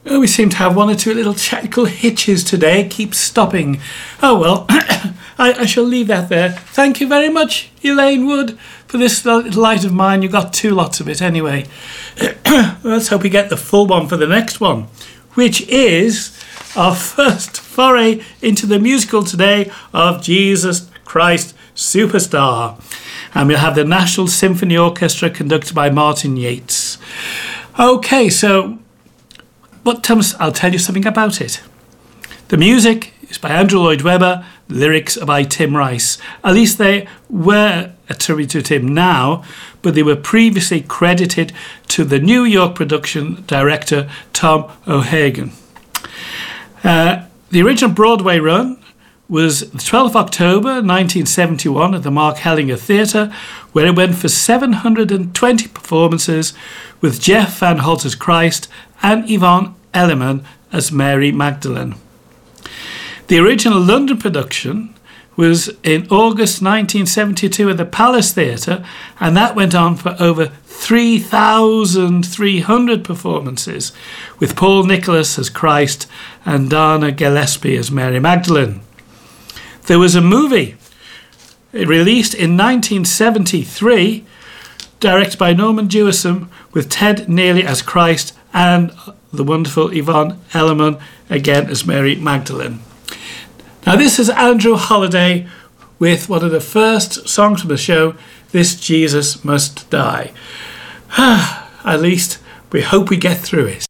Oh, we seem to have one or two little technical hitches today. It keeps stopping. Oh, well, I shall leave that there. Thank you very much, Elaine Wood, for this little light of mine. You got 2 lots of it anyway. Let's hope we get the full one for the next one, which is our first foray into the musical today of Jesus Christ Superstar. And we'll have the National Symphony Orchestra conducted by Martin Yates. Okay, so... But Thomas, I'll tell you something about it. The music is by Andrew Lloyd Webber, the lyrics are by Tim Rice. At least they were attributed to him now, but they were previously credited to the New York production director Tom O'Hagan. The original Broadway run was the 12th of October 1971 at the Mark Hellinger Theatre, where it went for 720 performances with Jeff Van Holt as Christ and Yvonne Elliman as Mary Magdalene. The original London production was in August 1972 at the Palace Theatre, and that went on for over 3,300 performances, with Paul Nicholas as Christ and Dana Gillespie as Mary Magdalene. There was a movie released in 1973, directed by Norman Jewison, with Ted Neely as Christ and the wonderful Yvonne Elliman again as Mary Magdalene. Now this is Andrew Holliday with one of the first songs from the show, This Jesus Must Die. At least we hope we get through it.